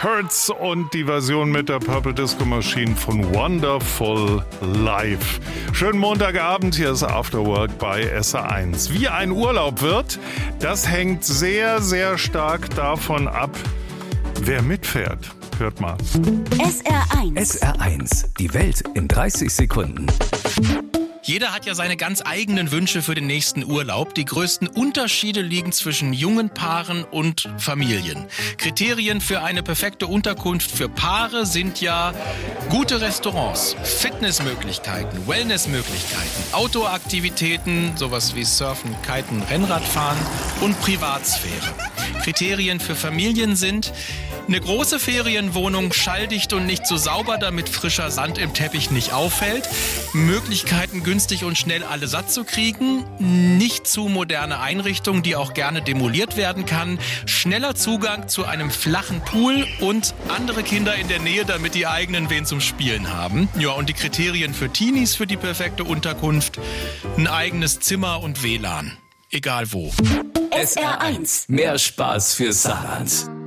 Hurts und die Version mit der Purple Disco Machine von Wonderful Life. Schönen Montagabend, hier ist After Work bei SR1. Wie ein Urlaub wird, das hängt sehr, sehr stark davon ab, wer mitfährt. Hört mal. SR1. SR1, die Welt in 30 Sekunden. Jeder hat ja seine ganz eigenen Wünsche für den nächsten Urlaub. Die größten Unterschiede liegen zwischen jungen Paaren und Familien. Kriterien für eine perfekte Unterkunft für Paare sind ja gute Restaurants, Fitnessmöglichkeiten, Wellnessmöglichkeiten, Outdoor-Aktivitäten, sowas wie Surfen, Kiten, Rennradfahren und Privatsphäre. Kriterien für Familien sind eine große Ferienwohnung, schalldicht und nicht so sauber, damit frischer Sand im Teppich nicht auffällt. Möglichkeiten, günstig und schnell alle satt zu kriegen. Nicht zu moderne Einrichtungen, die auch gerne demoliert werden kann. Schneller Zugang zu einem flachen Pool und andere Kinder in der Nähe, damit die eigenen wen zum Spielen haben. Ja, und die Kriterien für Teenies für die perfekte Unterkunft. Ein eigenes Zimmer und WLAN. Egal wo. SR1, mehr Spaß für Saarland.